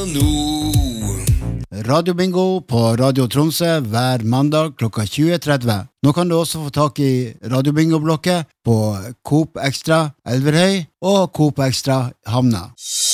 nå. Radiobingo på Radio Tromsø hver mandag klokka 20.30. Nå kan du også få tak i Radiobingo-blokket på Coop Extra Elverhøy og Coop Extra Hamna.